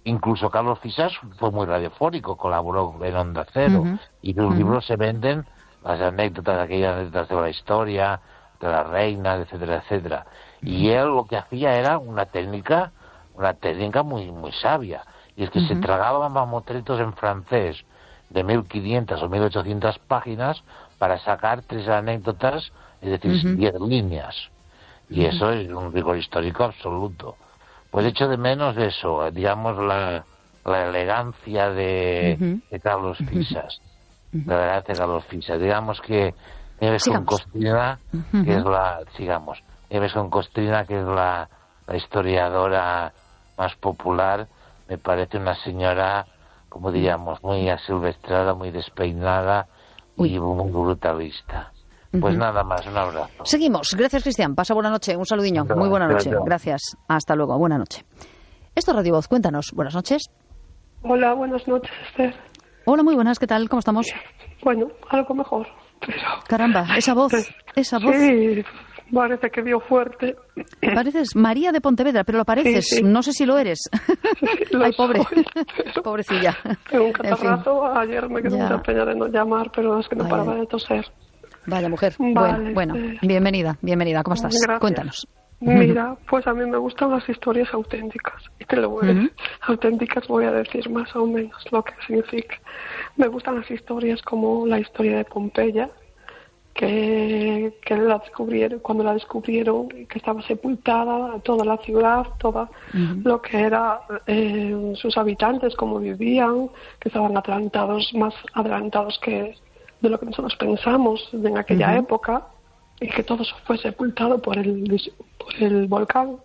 Incluso Carlos Fisas fue muy radiofónico, colaboró en Onda Cero, y los libros se venden, las anécdotas, aquellas anécdotas de la historia, de la reina, etcétera, etcétera. Y él lo que hacía era una técnica muy muy sabia, y es que se tragaba mamotretos en francés de 1500 o 1800 páginas para sacar 3 anécdotas, es decir, 10 líneas. Y eso es un rigor histórico absoluto. Pues echo de menos eso, digamos, la elegancia de Carlos Fisas. La elegancia de Carlos Fisas. Digamos que Nieves con Costrina, que es Nieves con Costrina, que es la historiadora más popular, me parece una señora, como diríamos, muy asilvestrada, muy despeinada y muy brutalista. Pues nada más, un abrazo. Seguimos. Gracias, Cristian. Pasa buena noche. Un saludiño. Muy buena noche. Gracias. Hasta luego. Buena noche. Esto es Radio Voz. Cuéntanos. Buenas noches. Hola, buenas noches, Esther. Hola, muy buenas. ¿Qué tal? ¿Cómo estamos? Bueno, algo mejor. Pero... Caramba, esa voz. Sí, parece que dio fuerte. Pareces María de Pontevedra, pero lo pareces. Sí. No sé si lo eres. Ay, pobre. Pobrecilla. Tengo un catarrazo. Ayer me quedé mucha pena de no llamar, pero es que no paraba de toser. Vaya mujer. Vale, bueno, bienvenida. ¿Cómo estás? Gracias. Cuéntanos. Mira, pues a mí me gustan las historias auténticas. Y te lo voy a decir. Auténticas voy a decir más o menos lo que significa. Me gustan las historias como la historia de Pompeya, que la descubrieron, cuando la descubrieron, que estaba sepultada toda la ciudad, todo lo que era sus habitantes, cómo vivían, que estaban más adelantados que de lo que nosotros pensamos en aquella época, y que todo eso fue sepultado por el volcán.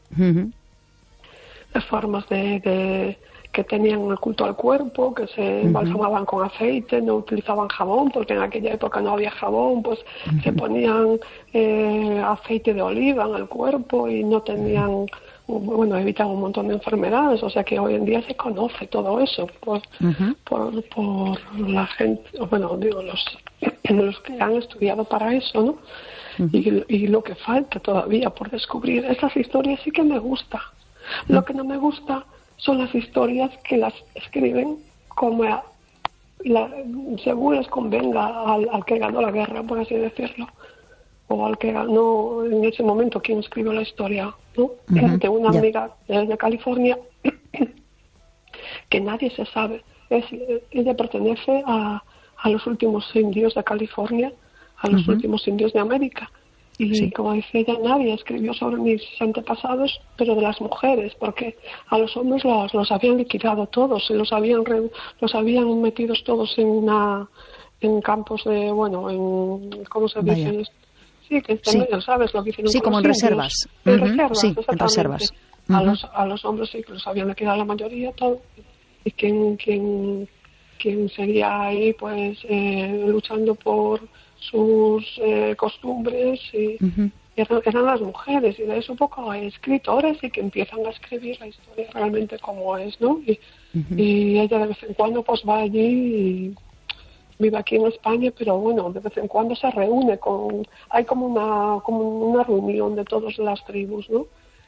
Las formas de que tenían el culto al cuerpo, que se embalsamaban con aceite, no utilizaban jabón, porque en aquella época no había jabón, pues se ponían aceite de oliva en el cuerpo y no tenían... Bueno, evitan un montón de enfermedades, o sea que hoy en día se conoce todo eso por la gente, bueno, digo, los que han estudiado para eso, ¿no? Y lo que falta todavía por descubrir. Esas historias sí que me gusta. Lo que no me gusta son las historias que las escriben como según les convenga al que ganó la guerra, por así decirlo, o al que ganó en ese momento quien escribió la historia, ¿no? De una amiga de California que nadie se sabe. Ella pertenece a los últimos indios de California, a los últimos indios de América. Y como dice ella, nadie escribió sobre mis antepasados, pero de las mujeres, porque a los hombres los habían liquidado todos, y los habían metidos todos en campos de, ¿cómo se dice? Sí, que ¿sabes lo que hicieron? Sí, como en reservas. En reservas, sí, en reservas. A los hombres sí que los habían liquidado la mayoría, todo. Y quien seguía ahí, pues, luchando por sus costumbres, y eran las mujeres, y de eso un poco hay escritores y que empiezan a escribir la historia realmente como es, ¿no? Y ella de vez en cuando pues va allí y vive aquí en España, pero bueno, de vez en cuando se reúne hay como una reunión de todas las tribus, ¿no?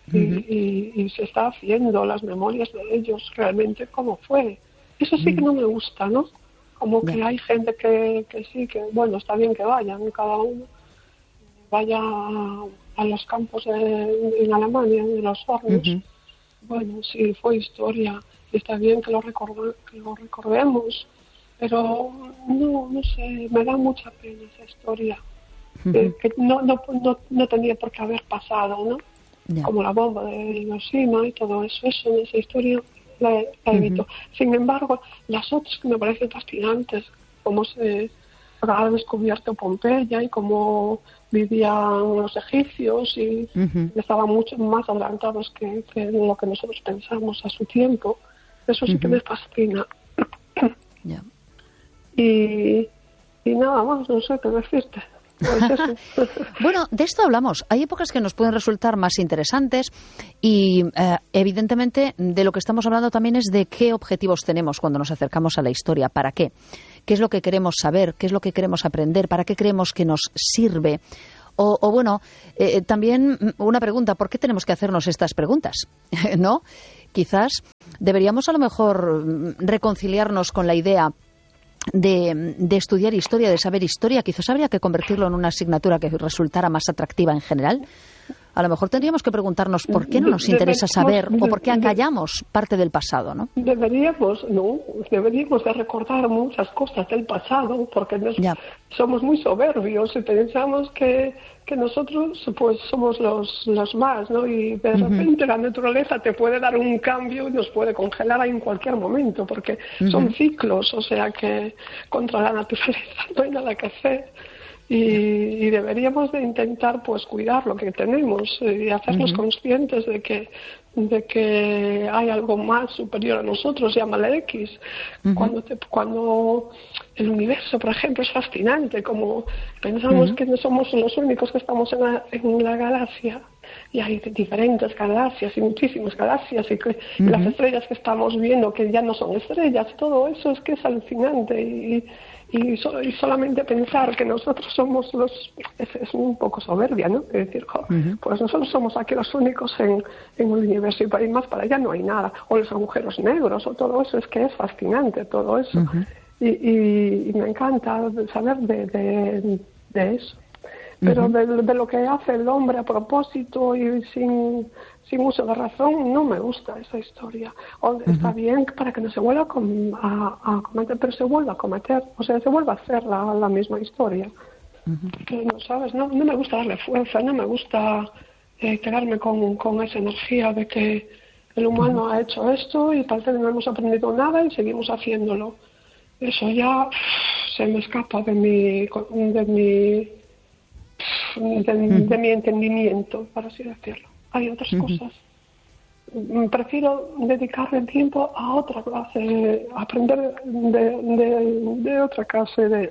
Y se está haciendo las memorias de ellos realmente cómo fue. Eso sí que no me gusta, ¿no? Como que hay gente que sí, que bueno, está bien que vayan, cada uno vaya a los campos en Alemania, en los hornos. Bueno, sí, fue historia, y está bien que lo recordemos, pero no sé, me da mucha pena esa historia, que no tenía por qué haber pasado, ¿no? Como la bomba de Hiroshima y todo eso, esa historia la evito. Sin embargo, las otras que me parecen fascinantes, como se ha descubierto Pompeya y cómo vivían los egipcios y estaban mucho más adelantados que lo que nosotros pensamos a su tiempo, eso sí que me fascina. Y nada más, no sé qué decirte. Pues bueno, de esto hablamos. Hay épocas que nos pueden resultar más interesantes y evidentemente de lo que estamos hablando también es de qué objetivos tenemos cuando nos acercamos a la historia. ¿Para qué? ¿Qué es lo que queremos saber? ¿Qué es lo que queremos aprender? ¿Para qué creemos que nos sirve? O bueno, también una pregunta, ¿por qué tenemos que hacernos estas preguntas? ¿No? Quizás deberíamos a lo mejor reconciliarnos con la idea de estudiar historia, de saber historia. Quizás habría que convertirlo en una asignatura que resultara más atractiva en general. A lo mejor tendríamos que preguntarnos por qué no nos interesa saber o por qué acallamos parte del pasado, ¿no? Deberíamos de recordar muchas cosas del pasado, porque somos muy soberbios y pensamos que nosotros pues somos los más, ¿no? Y de repente la naturaleza te puede dar un cambio y nos puede congelar ahí en cualquier momento, porque son ciclos, o sea que contra la naturaleza no hay nada que hacer. Y deberíamos de intentar pues cuidar lo que tenemos y hacernos conscientes de que hay algo más superior a nosotros, llámale X. Cuando el universo, por ejemplo, es fascinante, como pensamos que no somos los únicos que estamos en la galaxia, y hay diferentes galaxias y muchísimas galaxias, y las estrellas que estamos viendo que ya no son estrellas, todo eso es que es alucinante, y solamente pensar que nosotros somos es un poco soberbia, ¿no? Es decir, pues nosotros somos aquí los únicos en el universo, y para ir más para allá no hay nada, o los agujeros negros, o todo eso, es que es fascinante todo eso, y me encanta saber de eso. Pero de lo que hace el hombre a propósito y sin uso de razón, no me gusta esa historia. Está bien para que no se vuelva a cometer, pero se vuelva a cometer, o sea, se vuelva a hacer la misma historia. No, ¿sabes? No me gusta darle fuerza, no me gusta quedarme con esa energía de que el humano ha hecho esto y parece que no hemos aprendido nada y seguimos haciéndolo. Eso ya se me escapa de mi entendimiento, por así decirlo. Hay otras cosas. Prefiero dedicarle tiempo a otra clase, aprender de otra clase de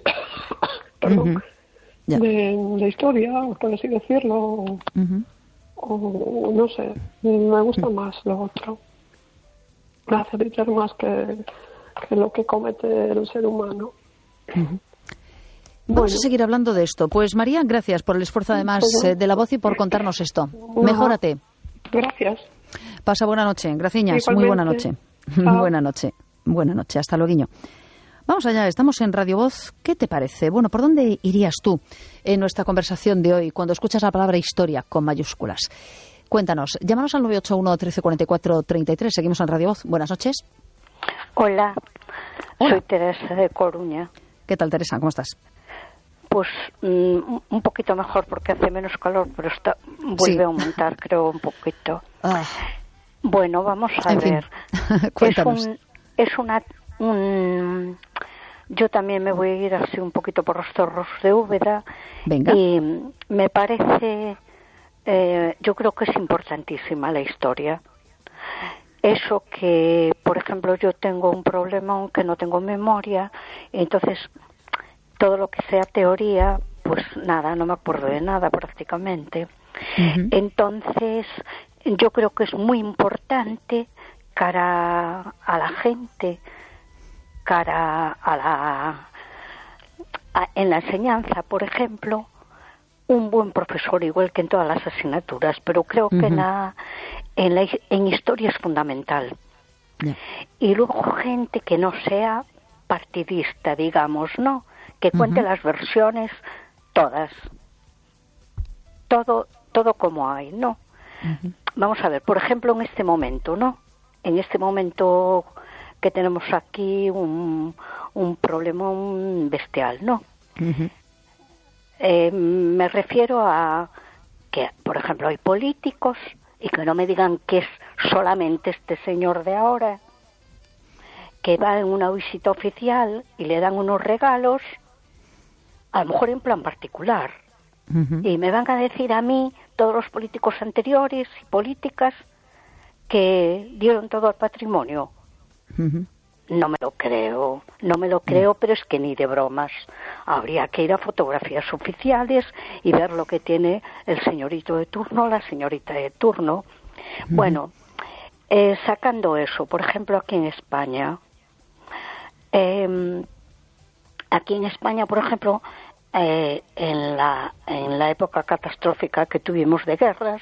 de historia, por así decirlo, o no sé, me gusta más lo otro. Me hace brillar más que lo que comete el ser humano. Vamos a seguir hablando de esto. Pues María, gracias por el esfuerzo además de la voz y por contarnos esto. Mejórate. Gracias. Pasa buena noche. Graciñas. Muy buena noche. Buena noche. Buena noche. Hasta luego. Vamos allá. Estamos en Radio Voz. ¿Qué te parece? Bueno, ¿por dónde irías tú en nuestra conversación de hoy cuando escuchas la palabra historia con mayúsculas? Cuéntanos. Llámanos al 981 1344 33. Seguimos en Radio Voz. Buenas noches. Hola. Soy Teresa de Coruña. ¿Qué tal, Teresa? ¿Cómo estás? Pues un poquito mejor porque hace menos calor, pero vuelve a aumentar, creo, un poquito. Bueno, vamos a ver. Cuéntanos. Yo también me voy a ir así un poquito por los Zorros de Úbeda. Venga. Y me parece, yo creo que es importantísima la historia. Eso que, por ejemplo, yo tengo un problema aunque no tengo memoria, entonces todo lo que sea teoría, pues nada, no me acuerdo de nada prácticamente. Entonces, yo creo que es muy importante cara a la gente, en la enseñanza, por ejemplo, un buen profesor, igual que en todas las asignaturas, pero creo que en historia es fundamental. Y luego gente que no sea partidista, digamos, ¿no? Que cuente las versiones todas, todo como hay, ¿no? Vamos a ver, por ejemplo, en este momento, ¿no? En este momento que tenemos aquí un problema bestial, ¿no? Me refiero a que, por ejemplo, hay políticos, y que no me digan que es solamente este señor de ahora, que va en una visita oficial y le dan unos regalos, a lo mejor en plan particular, y me van a decir a mí, todos los políticos anteriores y políticas, que dieron todo al patrimonio. No me lo creo, pero es que ni de bromas. Habría que ir a fotografías oficiales y ver lo que tiene el señorito de turno, la señorita de turno. Bueno, sacando eso, por ejemplo, aquí en España, por ejemplo, en la época catastrófica que tuvimos de guerras,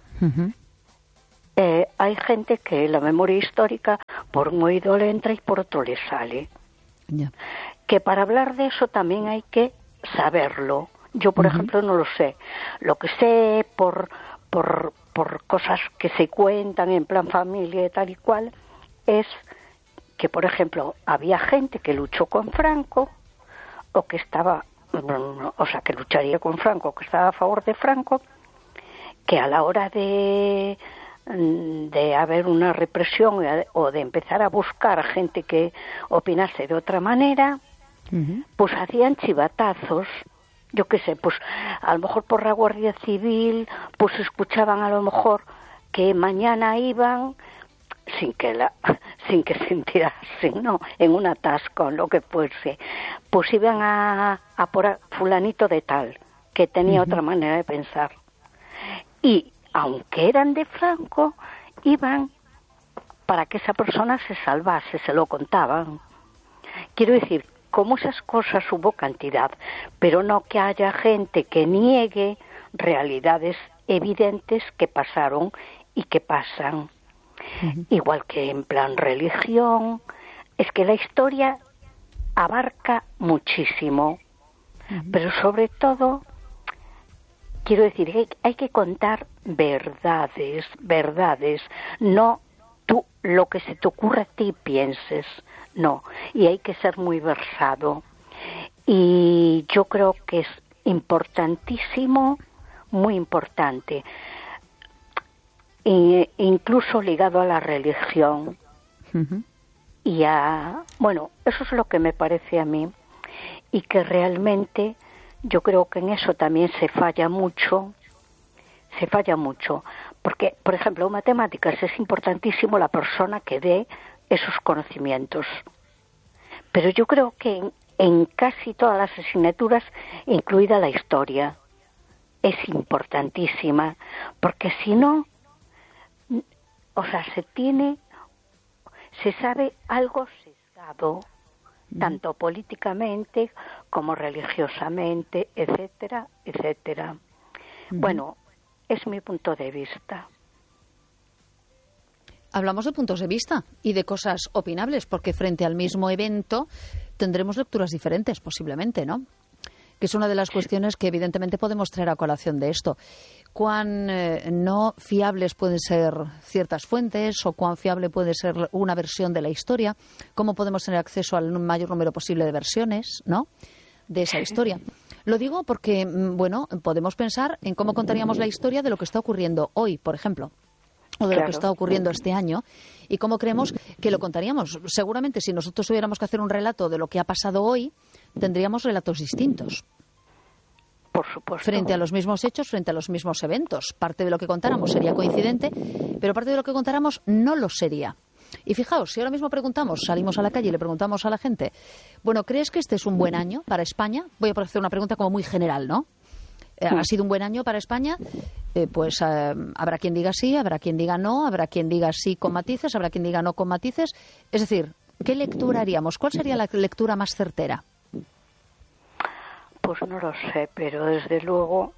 hay gente que la memoria histórica por un oído le entra y por otro le sale. Yeah. Que para hablar de eso también hay que saberlo. Yo, por ejemplo, no lo sé. Lo que sé por cosas que se cuentan en plan familia y tal y cual, es que, por ejemplo, había gente que luchó con Franco, o que estaba, o sea, que lucharía con Franco, o que estaba a favor de Franco, que a la hora de haber una represión o de empezar a buscar a gente que opinase de otra manera, pues hacían chivatazos. Yo qué sé, pues a lo mejor por la Guardia Civil, pues escuchaban a lo mejor que mañana iban sin que se enterasen, ¿no? En un atasco, lo que fuese. Pues iban a por a fulanito de tal, que tenía otra manera de pensar. Y aunque eran de Franco, iban para que esa persona se salvase, se lo contaban. Quiero decir, como esas cosas hubo cantidad, pero no que haya gente que niegue realidades evidentes que pasaron y que pasan. Igual que en plan religión, es que la historia abarca muchísimo, pero sobre todo, quiero decir que hay que contar verdades, no tú lo que se te ocurre a ti pienses, no, y hay que ser muy versado. Y yo creo que es importantísimo, muy importante, incluso ligado a la religión. Y bueno, eso es lo que me parece a mí, y que realmente yo creo que en eso también se falla mucho, porque, por ejemplo, en matemáticas es importantísimo la persona que dé esos conocimientos, pero yo creo que en casi todas las asignaturas, incluida la historia, es importantísima, porque si no, o sea, se sabe algo sesgado, tanto políticamente como religiosamente, etcétera, etcétera. Bueno, es mi punto de vista. Hablamos de puntos de vista y de cosas opinables, porque frente al mismo evento tendremos lecturas diferentes, posiblemente, ¿no? Que es una de las cuestiones que evidentemente podemos traer a colación de esto. Cuán no fiables pueden ser ciertas fuentes o cuán fiable puede ser una versión de la historia, cómo podemos tener acceso al mayor número posible de versiones, ¿no?, de esa historia. Lo digo porque, bueno, podemos pensar en cómo contaríamos la historia de lo que está ocurriendo hoy, por ejemplo, o de lo que está ocurriendo este año, y cómo creemos que lo contaríamos. Seguramente si nosotros tuviéramos que hacer un relato de lo que ha pasado hoy, tendríamos relatos distintos. Por supuesto. Frente a los mismos hechos, frente a los mismos eventos. Parte de lo que contáramos sería coincidente, pero parte de lo que contáramos no lo sería. Y fijaos, si ahora mismo preguntamos, salimos a la calle y le preguntamos a la gente, bueno, ¿crees que este es un buen año para España? Voy a hacer una pregunta como muy general, ¿no? ¿Ha sido un buen año para España? Pues habrá quien diga sí, habrá quien diga no, habrá quien diga sí con matices, habrá quien diga no con matices. Es decir, ¿qué lectura haríamos? ¿Cuál sería la lectura más certera? Pues no lo sé, pero desde luego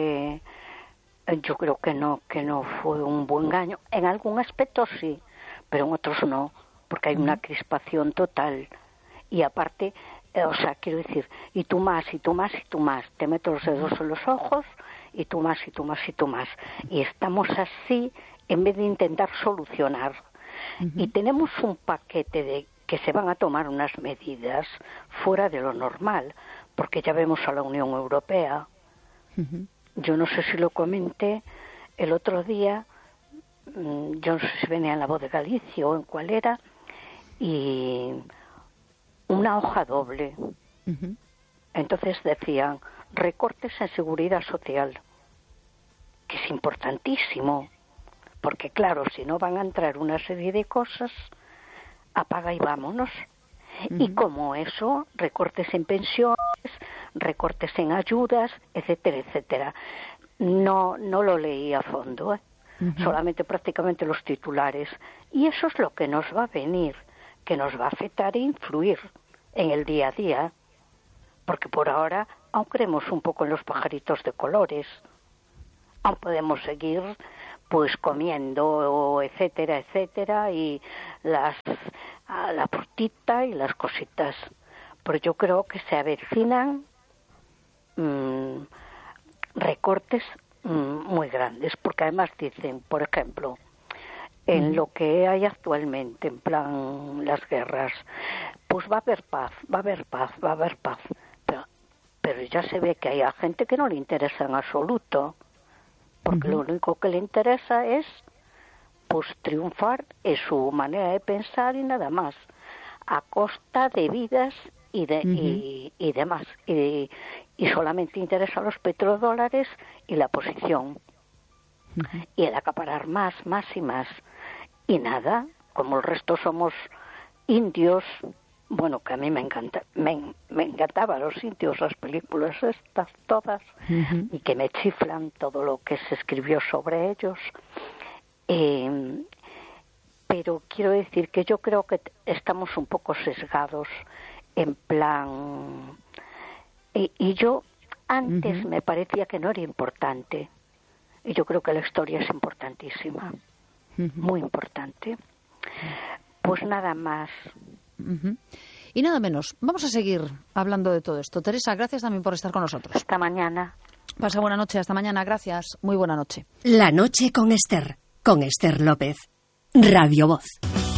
yo creo que no fue un buen año. En algún aspecto sí, pero en otros no, porque hay una crispación total. Y aparte, o sea, quiero decir, y tú más, y tú más, y tú más. Te meto los dedos en los ojos, y tú más, y tú más, y tú más. Y estamos así en vez de intentar solucionar. Y tenemos un paquete de que se van a tomar unas medidas fuera de lo normal, porque ya vemos a la Unión Europea. Yo no sé si lo comenté el otro día, yo no sé si venía en La Voz de Galicia o en cuál era, y una hoja doble. Entonces decían, recortes en seguridad social, que es importantísimo, porque claro, si no van a entrar una serie de cosas, apaga y vámonos. Y como eso, recortes en pensiones, recortes en ayudas, etcétera, etcétera. No lo leí a fondo, solamente prácticamente los titulares. Y eso es lo que nos va a venir, que nos va a afectar e influir en el día a día, porque por ahora aún creemos un poco en los pajaritos de colores, aún podemos seguir pues comiendo, etcétera, etcétera, y la frutita y las cositas. Pero yo creo que se avecinan recortes muy grandes, porque además dicen, por ejemplo, en lo que hay actualmente, en plan las guerras, pues va a haber paz, va a haber paz, va a haber paz. Pero ya se ve que hay gente que no le interesa en absoluto, porque lo único que le interesa es pues triunfar en su manera de pensar y nada más, a costa de vidas y demás. Y solamente interesan los petrodólares y la posición. Y el acaparar más y más. Y nada, como el resto somos indios, bueno, que a mí me encantaban los indios, las películas estas todas, y que me chiflan todo lo que se escribió sobre ellos. Pero quiero decir que yo creo que estamos un poco sesgados en plan... Y yo antes me parecía que no era importante. Y yo creo que la historia es importantísima. Muy importante. Pues nada más. Y nada menos. Vamos a seguir hablando de todo esto. Teresa, gracias también por estar con nosotros. Hasta mañana. Pasa buena noche. Hasta mañana. Gracias. Muy buena noche. La noche con Esther López. Radio Voz.